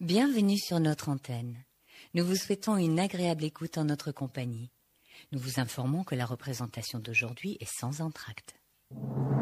Bienvenue sur notre antenne. Nous vous souhaitons une agréable écoute en notre compagnie. Nous vous informons que la représentation d'aujourd'hui est sans entracte.